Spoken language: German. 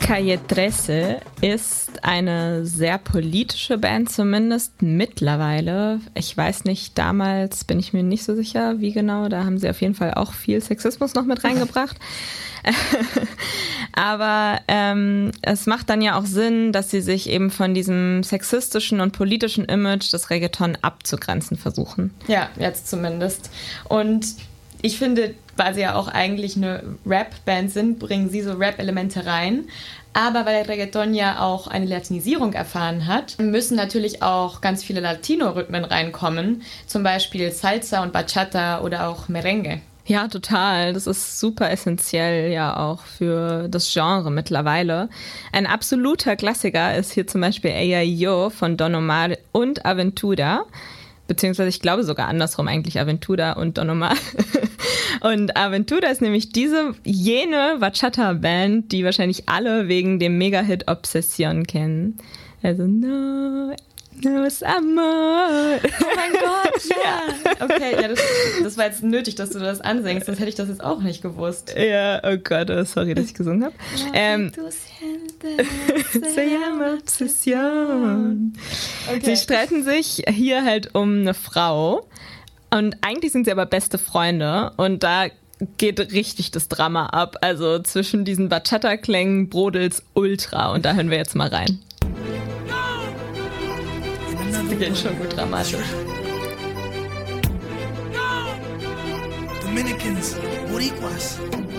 Calle 13 ist eine sehr politische Band, zumindest mittlerweile. Ich weiß nicht, damals bin ich mir nicht so sicher, wie genau. Da haben sie auf jeden Fall auch viel Sexismus noch mit reingebracht. Aber es macht dann ja auch Sinn, dass sie sich eben von diesem sexistischen und politischen Image des Reggaeton abzugrenzen versuchen. Ja, jetzt zumindest. Und ich finde, weil sie ja auch eigentlich eine Rap-Band sind, bringen sie so Rap-Elemente rein. Aber weil der Reggaeton ja auch eine Latinisierung erfahren hat, müssen natürlich auch ganz viele Latino-Rhythmen reinkommen. Zum Beispiel Salsa und Bachata oder auch Merengue. Ja, total. Das ist super essentiell ja auch für das Genre mittlerweile. Ein absoluter Klassiker ist hier zum Beispiel Ella y Yo von Don Omar und Aventura. Beziehungsweise ich glaube sogar andersrum eigentlich, Aventura und Don Omar. Und Aventura ist nämlich jene Bachata-Band, die wahrscheinlich alle wegen dem Mega-Hit Obsession kennen. Also no es amor. Oh mein Gott, ja. Okay, ja, das war jetzt nötig, dass du das ansingst, sonst hätte ich das jetzt auch nicht gewusst. Ja, oh Gott, sorry, dass ich gesungen habe. Se llama Obsession. Okay. Sie streiten sich hier halt um eine Frau und eigentlich sind sie aber beste Freunde und da geht richtig das Drama ab. Also zwischen diesen Bachata-Klängen brodelt's ultra und da hören wir jetzt mal rein. Das beginnt schon gut dramatisch. Dominicans, Boricuas.